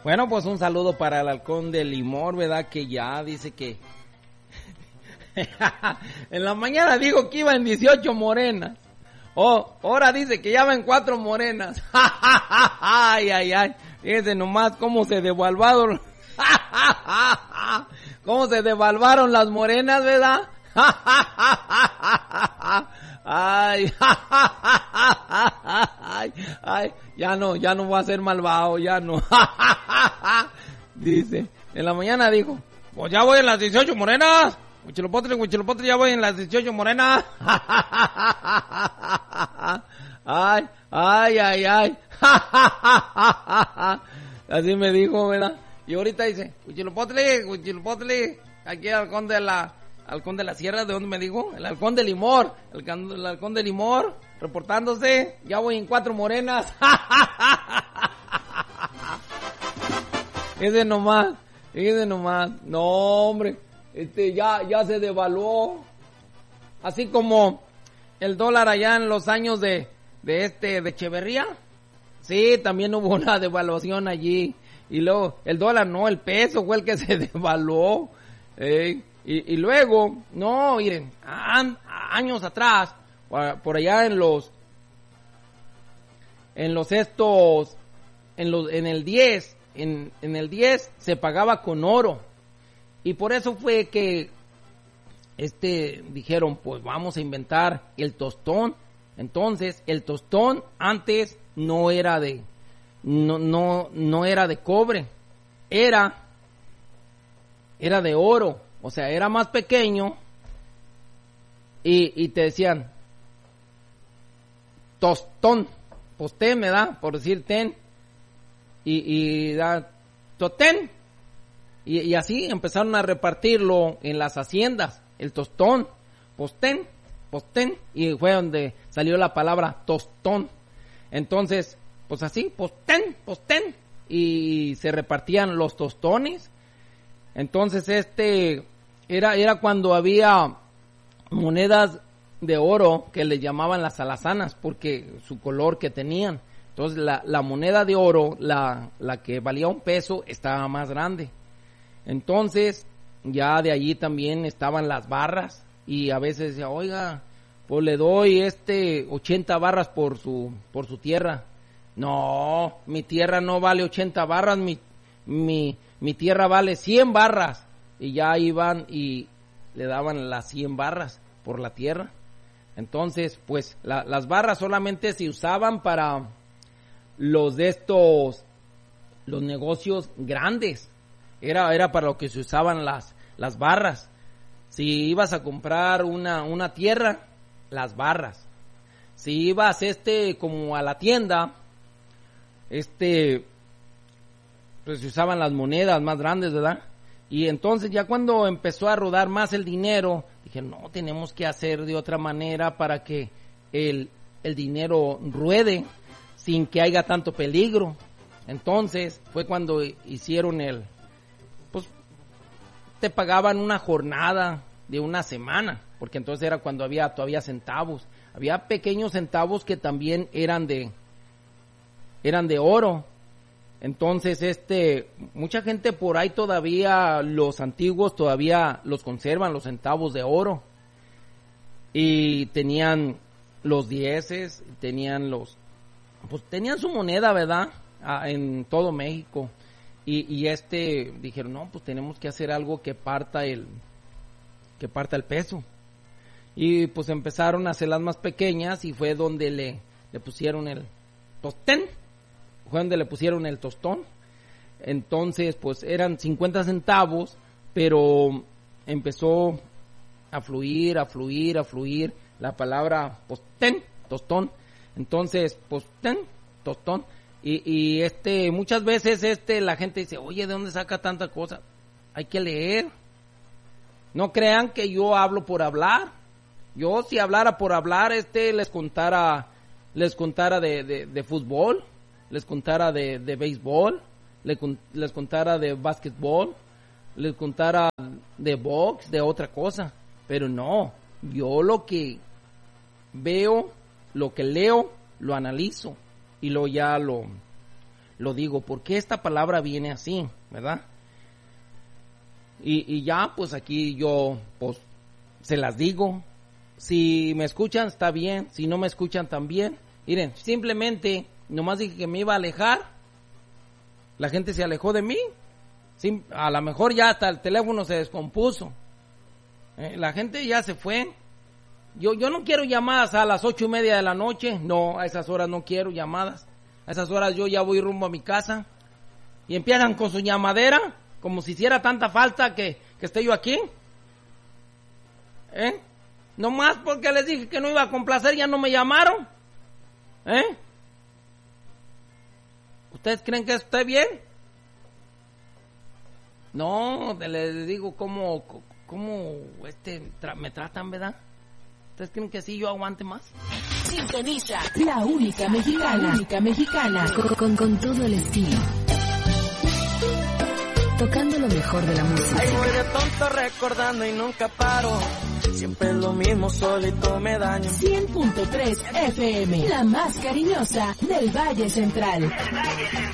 Bueno, pues un saludo para el halcón de Limor, ¿verdad? Que ya dice que... en la mañana dijo que iba en 18 morenas. Ahora dice que ya va en 4 morenas. Ay, ay, ay. Fíjense nomás cómo se devaluaron. Cómo se devaluaron las morenas, ¿verdad? Ay, ay, ay, ya no voy a ser malvado, ya no. Dice, en la mañana dijo, pues ya voy en las 18 morenas. Huichilopotle, ya voy en las 18 morenas. Ay, ay, ay, ay. Así me dijo, ¿verdad? Y ahorita dice, Huichilopotle, aquí el halcón de la sierra, ¿de dónde me dijo? El halcón de Limor, el halcón de Limor, reportándose, ya voy en 4 morenas. Ese nomás, no hombre, ya se devaluó, así como el dólar allá en los años de Echeverría, sí, también hubo una devaluación allí, y luego, el dólar no, el peso fue el que se devaluó, y luego, no, miren, años atrás, por allá en el 10 se pagaba con oro. Y por eso fue que dijeron, pues vamos a inventar el tostón. Entonces, el tostón antes no era de cobre, era de oro. O sea, era más pequeño y te decían tostón, pues ten, ¿verdad? Por decir ten, y da totén, y así empezaron a repartirlo en las haciendas, el tostón, postén, y fue donde salió la palabra tostón. Entonces, pues así, postén, y se repartían los tostones. Entonces era cuando había monedas de oro que le llamaban las alazanas porque su color que tenían. Entonces la moneda de oro, la que valía $1, estaba más grande. Entonces ya de allí también estaban las barras y a veces decía, oiga, pues le doy 80 barras por su tierra. No, mi tierra no vale 80 barras, mi tierra vale 100 barras. Y ya iban y le daban las 100 barras por la tierra. Entonces, pues, las barras solamente se usaban para los negocios grandes. Era para lo que se usaban las barras. Si ibas a comprar una tierra, las barras. Si ibas como a la tienda, pues se usaban las monedas más grandes, ¿verdad? Y entonces ya cuando empezó a rodar más el dinero, dije, no, tenemos que hacer de otra manera para que el dinero ruede sin que haya tanto peligro. Entonces fue cuando hicieron pues te pagaban una jornada de una semana, porque entonces era cuando había todavía centavos. Había pequeños centavos que también eran de oro. Entonces, mucha gente por ahí todavía, los antiguos todavía los conservan, los centavos de oro. Y tenían los 10, tenían tenían su moneda, ¿verdad? En todo México. Y dijeron, no, pues tenemos que hacer algo que parta el peso. Y pues empezaron a hacer las más pequeñas y fue donde le pusieron el tostén. Fue donde le pusieron el tostón. Entonces, pues eran 50 centavos, pero empezó a fluir la palabra postén, tostón. Entonces, postén, tostón. Y muchas veces la gente dice, oye, ¿de dónde saca tanta cosa? Hay que leer. No crean que yo hablo por hablar. Yo si hablara por hablar, les contara de fútbol. Les contara de béisbol, les contara de básquetbol, les contara de box, de otra cosa. Pero no, yo lo que veo, lo que leo, lo analizo y luego ya lo lo digo, porque esta palabra viene así, ¿verdad? Y ya, pues aquí yo, pues, se las digo. Si me escuchan, está bien. Si no me escuchan, también. Miren, simplemente, nomás dije que me iba a alejar. La gente se alejó de mí. A lo mejor ya hasta el teléfono se descompuso. La gente ya se fue. Yo no quiero llamadas a las 8:30 de la noche. No, a esas horas no quiero llamadas. A esas horas yo ya voy rumbo a mi casa. Y empiezan con su llamadera, como si hiciera tanta falta que esté yo aquí. Nomás porque les dije que no iba a complacer, ya no me llamaron. ¿Ustedes creen que esté bien? No, les digo cómo me tratan, ¿verdad? ¿Ustedes creen que así yo aguante más? Sintoniza la única mexicana, con todo el estilo. Tocando lo mejor de la música. Ay, voy de tonto recordando y nunca paro. Siempre es lo mismo, solito me daño. 100.3 FM, la más cariñosa del Valle Central.